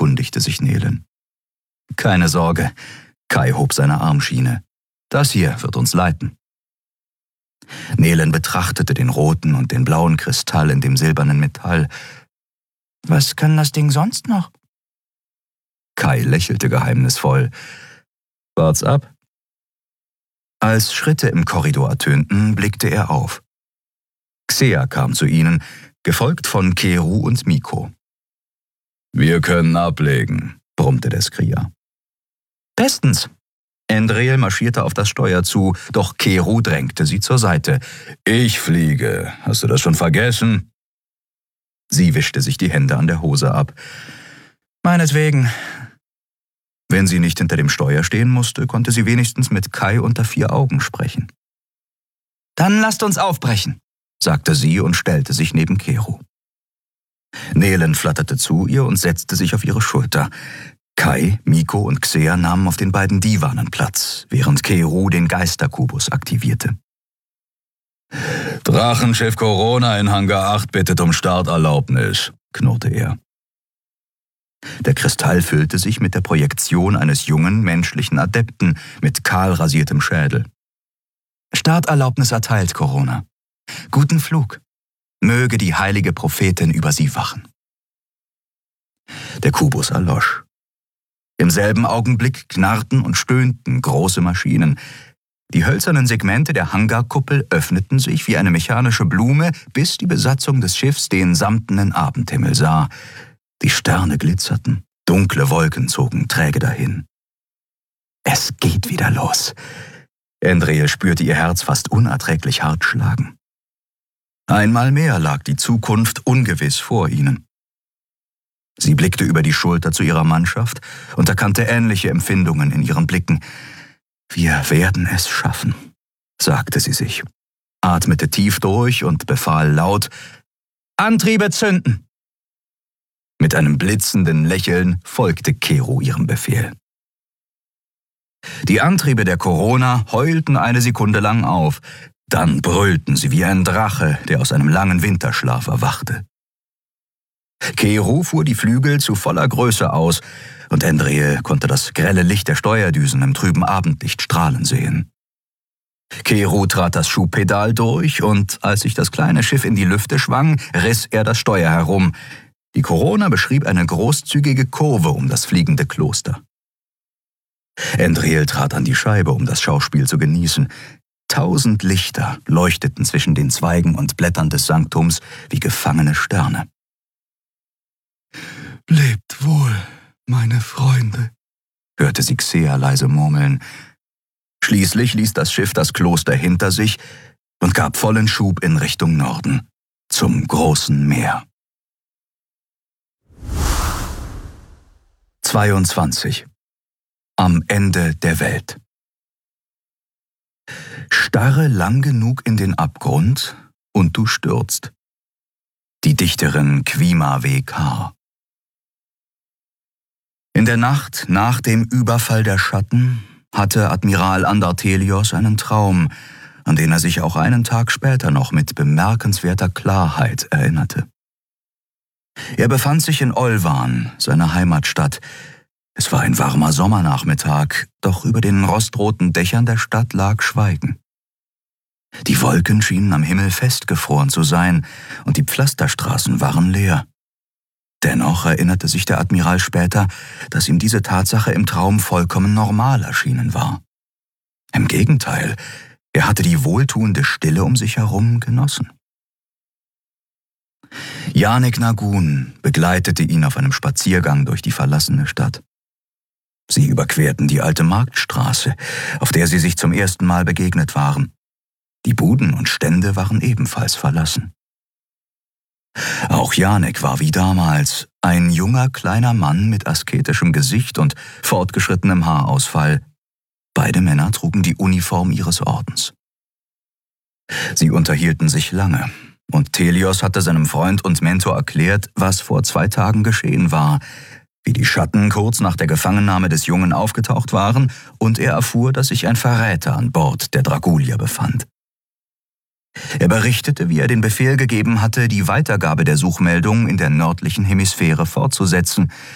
erkundigte sich Nelen. »Keine Sorge«, Kai hob seine Armschiene. »Das hier wird uns leiten.« Nelen betrachtete den roten und den blauen Kristall in dem silbernen Metall. »Was kann das Ding sonst noch?« Kai lächelte geheimnisvoll. »Wart's ab.« Als Schritte im Korridor ertönten, blickte er auf. Xea kam zu ihnen, gefolgt von Keru und Miko. »Wir können ablegen«, brummte der Skrier. »Bestens.« Endreel marschierte auf das Steuer zu, doch Keru drängte sie zur Seite. »Ich fliege. Hast du das schon vergessen?« Sie wischte sich die Hände an der Hose ab. »Meinetwegen.« Wenn sie nicht hinter dem Steuer stehen musste, konnte sie wenigstens mit Kai unter 4 Augen sprechen. »Dann lasst uns aufbrechen«, sagte sie und stellte sich neben Keru. Nelen flatterte zu ihr und setzte sich auf ihre Schulter. Kai, Miko und Xea nahmen auf den beiden Divanen Platz, während Keru den Geisterkubus aktivierte. »Drachenschiff Corona in Hangar 8 bittet um Starterlaubnis«, knurrte er. Der Kristall füllte sich mit der Projektion eines jungen menschlichen Adepten mit kahl rasiertem Schädel. »Starterlaubnis erteilt, Corona. Guten Flug. Möge die heilige Prophetin über Sie wachen.« Der Kubus erlosch. Im selben Augenblick knarrten und stöhnten große Maschinen. Die hölzernen Segmente der Hangarkuppel öffneten sich wie eine mechanische Blume, bis die Besatzung des Schiffs den samtenen Abendhimmel sah. Die Sterne glitzerten, dunkle Wolken zogen träge dahin. Es geht wieder los. Endreel spürte ihr Herz fast unerträglich hart schlagen. Einmal mehr lag die Zukunft ungewiss vor ihnen. Sie blickte über die Schulter zu ihrer Mannschaft und erkannte ähnliche Empfindungen in ihren Blicken. »Wir werden es schaffen«, sagte sie sich, atmete tief durch und befahl laut, »Antriebe zünden!« Mit einem blitzenden Lächeln folgte Keru ihrem Befehl. Die Antriebe der Corona heulten eine Sekunde lang auf, dann brüllten sie wie ein Drache, der aus einem langen Winterschlaf erwachte. Keru fuhr die Flügel zu voller Größe aus, und Endreel konnte das grelle Licht der Steuerdüsen im trüben Abendlicht strahlen sehen. Keru trat das Schubpedal durch, und als sich das kleine Schiff in die Lüfte schwang, riss er das Steuer herum. Die Corona beschrieb eine großzügige Kurve um das fliegende Kloster. Endreel trat an die Scheibe, um das Schauspiel zu genießen. 1000 Lichter leuchteten zwischen den Zweigen und Blättern des Sanktums wie gefangene Sterne. »Lebt wohl, meine Freunde«, hörte sie Xea leise murmeln. Schließlich ließ das Schiff das Kloster hinter sich und gab vollen Schub in Richtung Norden, zum großen Meer. 22. Am Ende der Welt. Starre lang genug in den Abgrund und du stürzt. Die Dichterin Kwima W.K. In der Nacht nach dem Überfall der Schatten hatte Admiral Andartelios einen Traum, an den er sich auch einen Tag später noch mit bemerkenswerter Klarheit erinnerte. Er befand sich in Olvan, seiner Heimatstadt. Es war ein warmer Sommernachmittag, doch über den rostroten Dächern der Stadt lag Schweigen. Die Wolken schienen am Himmel festgefroren zu sein, und die Pflasterstraßen waren leer. Dennoch erinnerte sich der Admiral später, dass ihm diese Tatsache im Traum vollkommen normal erschienen war. Im Gegenteil, er hatte die wohltuende Stille um sich herum genossen. Janek Nagun begleitete ihn auf einem Spaziergang durch die verlassene Stadt. Sie überquerten die alte Marktstraße, auf der sie sich zum ersten Mal begegnet waren. Die Buden und Stände waren ebenfalls verlassen. Auch Janek war wie damals ein junger, kleiner Mann mit asketischem Gesicht und fortgeschrittenem Haarausfall. Beide Männer trugen die Uniform ihres Ordens. Sie unterhielten sich lange, und Telios hatte seinem Freund und Mentor erklärt, was vor 2 Tagen geschehen war, wie die Schatten kurz nach der Gefangennahme des Jungen aufgetaucht waren, und er erfuhr, dass sich ein Verräter an Bord der Dragulia befand. Er berichtete, wie er den Befehl gegeben hatte, die Weitergabe der Suchmeldung in der nördlichen Hemisphäre fortzusetzen,